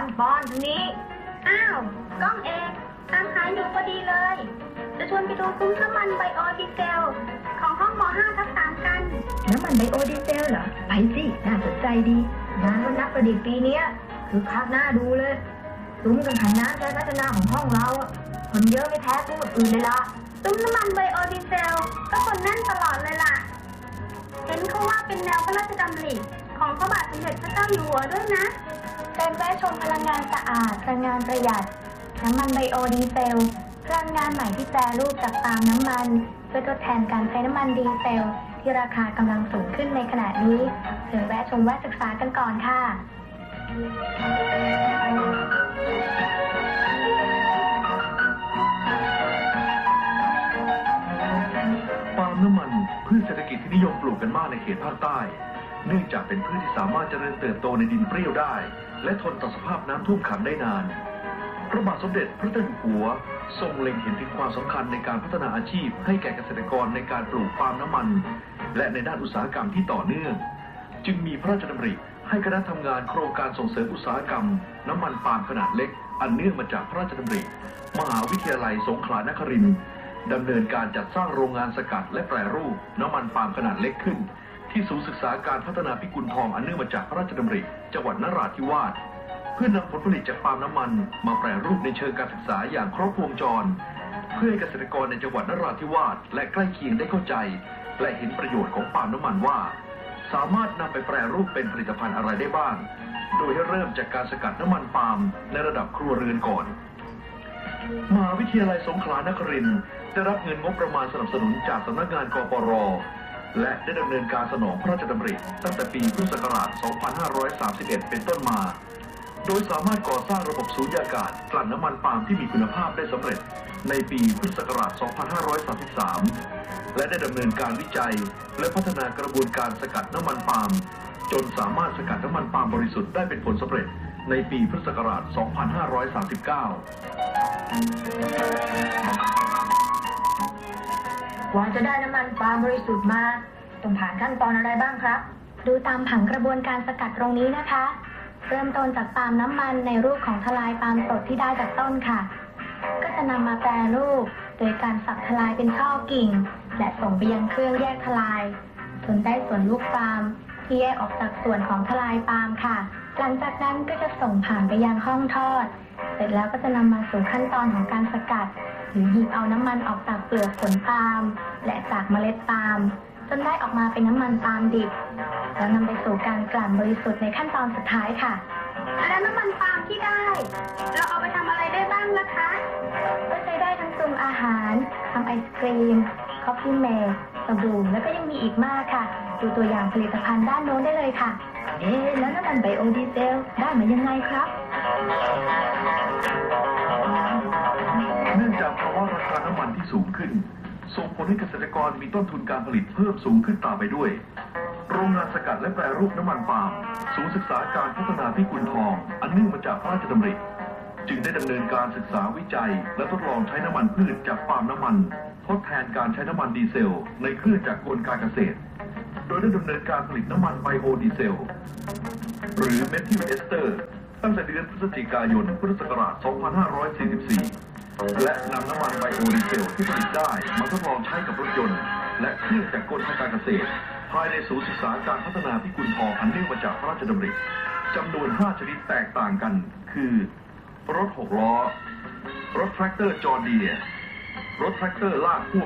ปอนทางนี้อ้าวก้องเอกตามหาอยู่พอดีเลยจะชวนไปดูคุ้มน้ำมันไบโอดีเซลของห้องม.5/3กันน้ำมันไบโอดีเซลเหรอไปสิน่าสนใจดีงานวันนักประดิษฐ์ปีนี้คือคักหน้าดูเลยซุ้มกังหันน้ำใช้พัฒนาของห้องเราคนเยอะไม่แพ้ซุ้มอื่นเลยล่ะซุ้มน้ำมันไบโอดีเซลก็คนแน่นตลอดเลยล่ะเห็นเขาว่าเป็นแนวพระราชดำริของพระบาทสมเด็จพระเจ้าอยู่หัวด้วยนะเชิญแวะชมพลังงานสะอาดพลังงานประหยัดน้ำมันไบโอดีเซลพลังงานใหม่ที่แปรรูปจากปาล์มน้ำมันเพื่อทดแทนการใช้น้ำมันดีเซลที่ราคากำลังสูงขึ้นในขณะนี้เชิญแวะชมแวะศึกษากันก่อนค่ะปาล์มน้ำมันพืชเศรษฐกิจที่นิยมปลูกกันมากในเขตภาคใต้เนื่องจากเป็นพืชที่สามารถเจริญเติบโตในดินเปรี้ยวได้และทนต่อสภาพน้ำท่วมขังได้นานพระบาทสมเด็จพระเจ้าอยู่หัวทรงเล็งเห็นถึงความสำคัญในการพัฒนาอาชีพให้แก่เกษตรกรในการปลูกปาล์มน้ำมันและในด้านอุตสาหกรรมที่ต่อเนื่องจึงมีพระราชดำริให้คณะทำงานโครงการส่งเสริมอุตสาหกรรมน้ำมันปาล์มขนาดเล็กอันเนื่องมาจากพระราชดำริมหาวิทยาลัยสงขลานครินทร์ดำเนินการจัดสร้างโรงงานสกัดและแปรรูปน้ำมันปาล์มขนาดเล็กขึ้นที่ศูนย์ศึกษาการพัฒนาพิกุลทองอันเนื่องมาจากพระราชดำริจังหวัดนราธิวาสเพื่อนำผลผลิตจากปาล์มน้ำมันมาแปรรูปในเชิงการศึกษาอย่างครบวงจรเพื่อให้เกษตรกรในจังหวัดนราธิวาสและใกล้เคียงได้เข้าใจและเห็นประโยชน์ของปาล์มน้ำมันว่าสามารถนำไปแปรรูปเป็นผลิตภัณฑ์อะไรได้บ้างโดยให้เริ่มจากการสกัดน้ำมันปาล์มในระดับครัวเรือนก่อนมหาวิทยาลัยสงขลานครินทร์ได้รับเงินงบประมาณสนับสนุนจากสำนักงานกปร.และได้ดำเนินการสนองพระราชดำริตั้งแต่ปีพุทธศักราช 2531 เป็นต้นมาโดยสามารถก่อสร้างระบบสูญญากาศกลั่นน้ำมันปาล์มที่มีคุณภาพได้สำเร็จในปีพุทธศักราช 2533 และได้ดำเนินการวิจัยและพัฒนากระบวนการสกัดน้ำมันปาล์มจนสามารถสกัดน้ำมันปาล์มบริสุทธิ์ได้เป็นผลสำเร็จในปีพุทธศักราช 2539 กว่าจะได้น้ำมันปาล์มบริสุทธิ์มาต้องผ่านขั้นตอนอะไรบ้างครับดูตามผังกระบวนการสกัดตรงนี้นะคะเริ่มต้นจากปาล์มน้ำมันในรูปของทลายปาล์มสดที่ได้จากต้นค่ะก็จะนำมาแปรรูปโดยการสับทลายเป็นช่อกิ่งและส่งไปยังเครื่องแยกทลายจนได้ส่วนลูกปาล์มที่แยกออกจากส่วนของทลายปาล์มค่ะหลังจากนั้นก็จะส่งผ่านไปยังห้องทอดเสร็จแล้วก็จะนำมาสู่ขั้นตอนของการสกัดหรือหยิบเอาน้ำมันออกจากเปลือกผลปาล์มและจากเมล็ดปาล์มจนได้ออกมาเป็นน้ำมันปาล์มดิบแล้วนำไปสู่การกลั่นบริสุทธิ์ในขั้นตอนสุดท้ายค่ะแล้วน้ำมันปาล์มที่ได้เราเอาไปทำอะไรได้บ้างล่ะคะก็ใช้ได้ทั้งปรุงอาหารทำไอศกรีมคอฟฟี่เมดสบู่แล้วก็ยังมีอีกมากค่ะดูตัวอย่างผลิตภัณฑ์ด้านโน้นได้เลยค่ะแล้วน้ำมันไบโอดีเซลได้มายังไงครับเนื่องจากภาวะราคาน้ำมันที่สูงขึ้นส่งผลให้เกษตรกรมีต้นทุนการผลิตเพิ่มสูงขึ้นตามไปด้วยโรงงานสกัดและแปรรูปน้ำมันปาล์มศูนย์ศึกษาการพัฒนาพิกุลทองอันเนื่องมาจากพระราชดำริจึงได้ดำเนินการศึกษาวิจัยและทดลองใช้น้ำมันพืชจากปาล์มน้ำมันทดแทนการใช้น้ำมันดีเซลในเครื่องจักรกลการเกษตรโดยได้ดำเนินการผลิตน้ำมันไบโอดีเซลหรือเมทิลเอสเตอร์ตั้งแต่เดือนพฤศจิกายนพุทธศักราช 2544 และนำน้ำมันไบโอดีเซลที่ผลิตได้มาทดลองใช้กับรถยนต์และเครื่องจักรกลทางการเกษตรภายในศูนย์ศึกษาการพัฒนาพิกุลทองอันเนื่องมาจากพระราชดำริจำนวน 5 ชนิดแตกต่างกันคือรถ6 ล้อรถแทรกเตอร์จอร์เดียรถแทรกเตอร์ลากพ่วง